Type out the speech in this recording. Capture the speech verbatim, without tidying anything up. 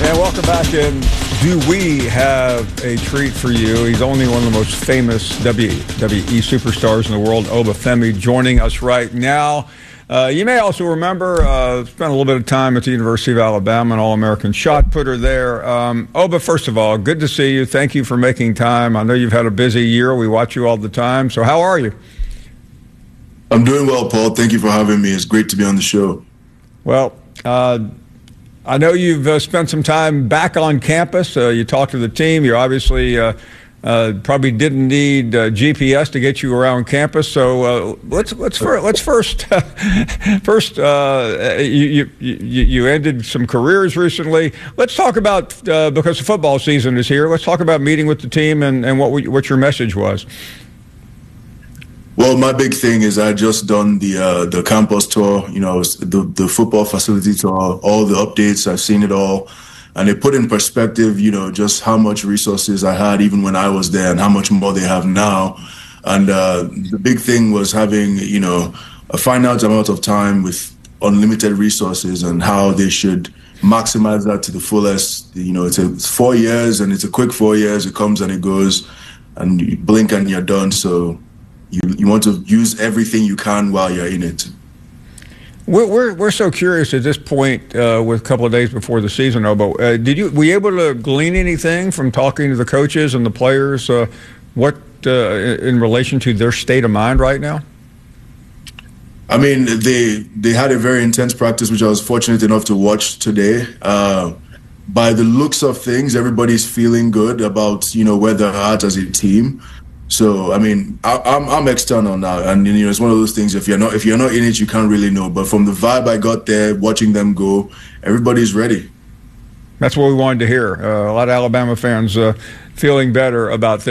And welcome back. And do we have a treat for you? He's only one of the most famous W W E superstars in the world, Obafemi, joining us right now. Uh, you may also remember, uh, spent a little bit of time at the University of Alabama, an All-American shot putter there. Um, Oba, first of all, good to see you. Thank you for making time. I know you've had a busy year. We watch you all the time. So how are you? I'm doing well, Paul. Thank you for having me. It's great to be on the show. Well, uh, I know you've uh, spent some time back on campus. Uh, you talked to the team. You obviously uh, uh, probably didn't need uh, G P S to get you around campus. So uh, let's let's fir- let's first first uh, you, you you ended some careers recently. Let's talk about uh, because the football season is here. Let's talk about meeting with the team and, and what we, what your message was. Well, my big thing is I just done the uh, the campus tour, you know, the the football facility tour, all the updates. I've seen it all, and it put in perspective, you know, just how much resources I had even when I was there, and how much more they have now. And uh, the big thing was having, you know, a finite amount of time with unlimited resources, and how they should maximize that to the fullest. You know, it's, a, it's four years, and it's a quick four years. It comes and it goes, and you blink and you're done. So. You you want to use everything you can while you're in it. We're we're, we're so curious at this point, uh, with a couple of days before the season, Obo. Uh, did you were you able to glean anything from talking to the coaches and the players? Uh, what uh, in relation to their state of mind right now? I mean, they they had a very intense practice, which I was fortunate enough to watch today. Uh, by the looks of things, everybody's feeling good about, you know, where they're at as a team. So I mean, I, I'm I'm external now, and you know, it's one of those things. If you're not if you're not in it, you can't really know. But from the vibe I got there, watching them go, everybody's ready. That's what we wanted to hear. Uh, a lot of Alabama fans uh, feeling better about things.